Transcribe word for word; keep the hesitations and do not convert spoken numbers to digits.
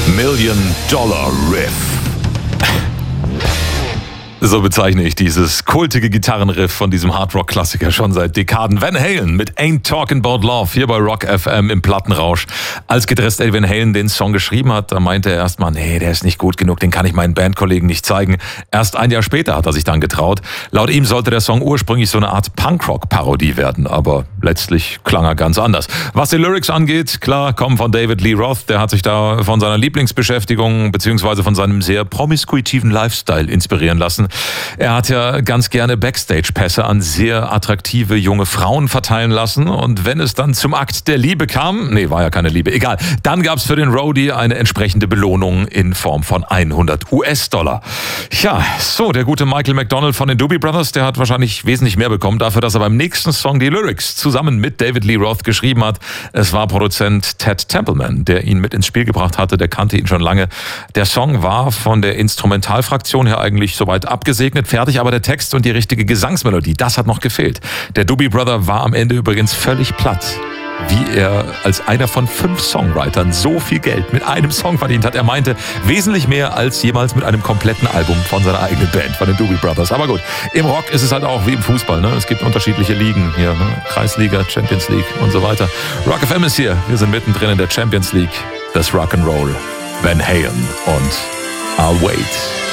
Million Dollar Riff. So bezeichne ich dieses kultige Gitarrenriff von diesem Hardrock-Klassiker schon seit Dekaden. Van Halen mit Ain't Talking About Love hier bei Rock F M im Plattenrausch. Als Gitarrist Eddie Van Halen den Song geschrieben hat, da meinte er erstmal, nee, der ist nicht gut genug, den kann ich meinen Bandkollegen nicht zeigen. Erst ein Jahr später hat er sich dann getraut. Laut ihm sollte der Song ursprünglich so eine Art Punkrock-Parodie werden, aber letztlich klang er ganz anders. Was die Lyrics angeht, klar, kommen von David Lee Roth, der hat sich da von seiner Lieblingsbeschäftigung bzw. von seinem sehr promiskuitiven Lifestyle inspirieren lassen. Er hat ja ganz gerne Backstage-Pässe an sehr attraktive junge Frauen verteilen lassen und wenn es dann zum Akt der Liebe kam, nee, war ja keine Liebe, egal, dann gab es für den Roadie eine entsprechende Belohnung in Form von hundert US-Dollar. Ja, so, der gute Michael McDonald von den Doobie Brothers, der hat wahrscheinlich wesentlich mehr bekommen dafür, dass er beim nächsten Song die Lyrics zusammen mit David Lee Roth geschrieben hat. Es war Produzent Ted Templeman, der ihn mit ins Spiel gebracht hatte, der kannte ihn schon lange. Der Song war von der Instrumentalfraktion her eigentlich soweit abgesegnet, fertig, aber der Text und die richtige Gesangsmelodie, das hat noch gefehlt. Der Doobie Brother war am Ende übrigens völlig platt, wie er als einer von fünf Songwritern so viel Geld mit einem Song verdient hat. Er meinte, wesentlich mehr als jemals mit einem kompletten Album von seiner eigenen Band, von den Doobie Brothers. Aber gut, im Rock ist es halt auch wie im Fußball, ne? Es gibt unterschiedliche Ligen hier, ne? Kreisliga, Champions League und so weiter. Rock F M ist hier, wir sind mittendrin in der Champions League des Rock'n'Roll. Van Halen und I'll Wait.